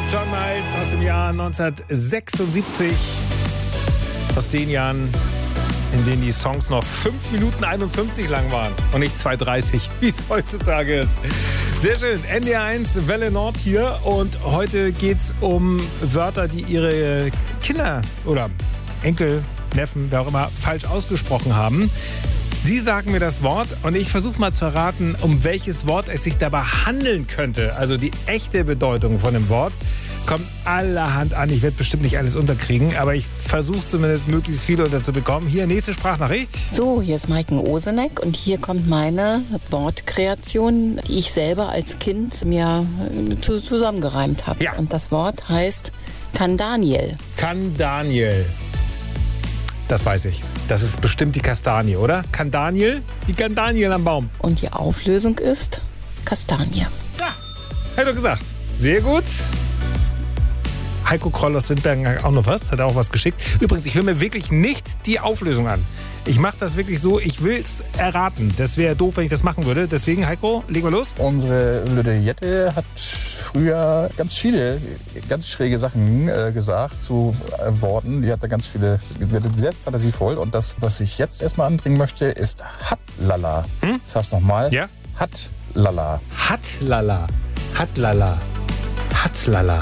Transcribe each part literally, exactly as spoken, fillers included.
John Miles aus dem Jahr neunzehnhundertsechsundsiebzig. Aus den Jahren, in denen die Songs noch fünf Minuten einundfünfzig lang waren und nicht zwei dreißig, wie es heutzutage ist. Sehr schön. N D R eins, Welle Nord hier. Und heute geht es um Wörter, die ihre Kinder oder Enkel, Neffen, wer auch immer, falsch ausgesprochen haben. Sie sagen mir das Wort und ich versuche mal zu erraten, um welches Wort es sich dabei handeln könnte. Also die echte Bedeutung von dem Wort kommt allerhand an. Ich werde bestimmt nicht alles unterkriegen, aber ich versuche zumindest möglichst viel unterzubekommen. Hier, nächste Sprachnachricht. So, hier ist Maiken Oseneck und hier kommt meine Wortkreation, die ich selber als Kind mir zusammengereimt habe. Ja. Und das Wort heißt Kandaniel. Kandaniel. Das weiß ich. Das ist bestimmt die Kastanie, oder? Kandaniel? Die Kandaniel am Baum. Und die Auflösung ist Kastanie. Ja, hab ich doch gesagt. Sehr gut. Heiko Kroll aus Windbergen hat auch noch was, hat auch was geschickt. Übrigens, ich höre mir wirklich nicht die Auflösung an. Ich mache das wirklich so, ich will es erraten. Das wäre doof, wenn ich das machen würde. Deswegen, Heiko, legen wir los. Unsere Lüde Jette hat früher ganz viele, ganz schräge Sachen äh, gesagt zu äh, Worten. Die hat da ganz viele, wird sehr fantasievoll. Und das, was ich jetzt erstmal anbringen möchte, ist Hatlala. Hm? Ich sag's nochmal. Ja? Hatlala. Hatlala. Hatlala. Hatlala.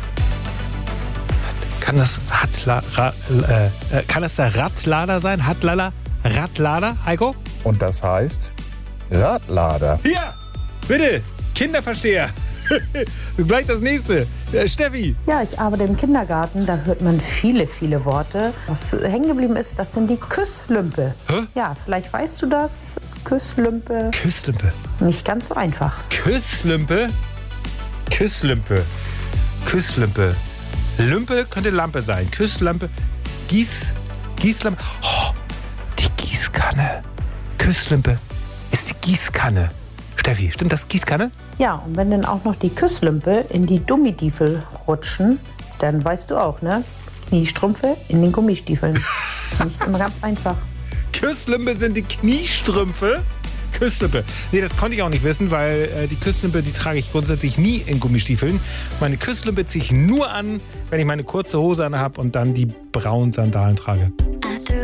Kann das Hatla, ra, äh, kann das der Radlader sein? Hatlala? Radlader, Heiko? Und das heißt Radlader. Ja, bitte, Kinderversteher. Gleich das nächste. Äh, Steffi. Ja, ich arbeite im Kindergarten, da hört man viele, viele Worte. Was hängen geblieben ist, das sind die Küsslümpe. Hä? Ja, vielleicht weißt du das. Küsslümpe. Küsslümpe. Nicht ganz so einfach. Küsslümpe? Küsslümpe. Küsslümpe. Lümpe könnte Lampe sein. Küsslampe. Gieß. Gießlampe. Oh, die Gießkanne. Küsslümpe ist die Gießkanne. Steffi, stimmt das? Gießkanne? Ja, und wenn dann auch noch die Küsslümpe in die Gummistiefel rutschen, dann weißt du auch, ne? Kniestrümpfe in den Gummistiefeln. Nicht immer ganz einfach. Küsslümpe sind die Kniestrümpfe. Küsslümpe. Nee, das konnte ich auch nicht wissen, weil äh, die Küsslümpe, die trage ich grundsätzlich nie in Gummistiefeln. Meine Küsslümpe ziehe ich nur an, wenn ich meine kurze Hose an habe und dann die braunen Sandalen trage.